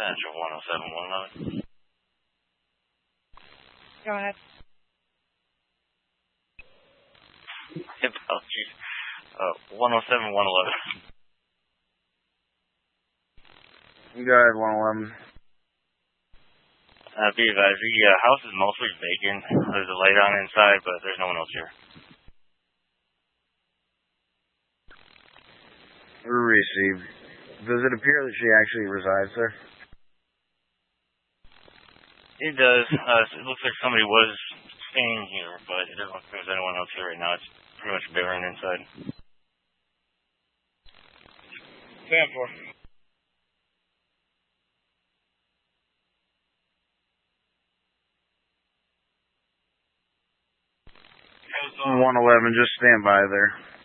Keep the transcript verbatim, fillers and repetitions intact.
Central one oh seven one eleven. Go ahead. Oh, jeez. Uh, one oh seven one eleven. You go ahead, one eleven. Uh, be advised, the uh, house is mostly vacant. There's a light on inside, but there's no one else here. Received. Does it appear that she actually resides there? It does. Uh, it looks like somebody was staying here, but it doesn't look like there's anyone else here right now. It's pretty much barren inside. Stand for. one eleven, just stand by there.